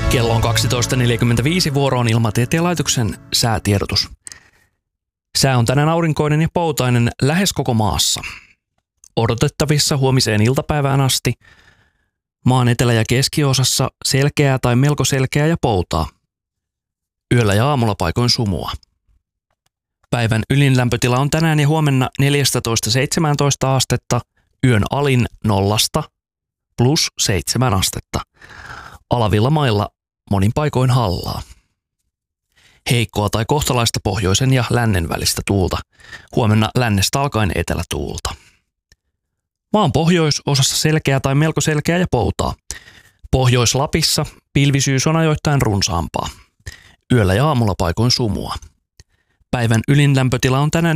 Kello on 12.45, vuoroon Ilmatieteen laitoksen säätiedotus. Sää on tänään aurinkoinen ja poutainen lähes koko maassa. Odotettavissa huomiseen iltapäivään asti maan etelä- ja keskiosassa selkeää tai melko selkeää ja poutaa. Yöllä ja aamulla paikoin sumua. Päivän ylin lämpötila on tänään ja huomenna 14–17 astetta, yön alin 0–+7 astetta. Alavilla mailla monin paikoin hallaa. Heikkoa tai kohtalaista pohjoisen ja lännen välistä tuulta. Huomenna lännestä alkaen etelätuulta. Maan pohjoisosassa selkeää tai melko selkeää ja poutaa. Pohjois-Lapissa pilvisyys on ajoittain runsaampaa. Yöllä ja aamulla paikoin sumua. Päivän ylin lämpötila on tänään